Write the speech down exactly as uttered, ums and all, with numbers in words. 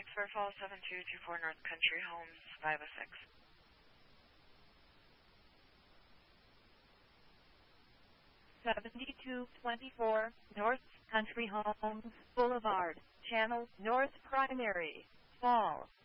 Phoenix for Fall seven two two four North Country Homes five oh six. seventy-two twenty-four North Country Homes Boulevard, Channel North Primary, Fall.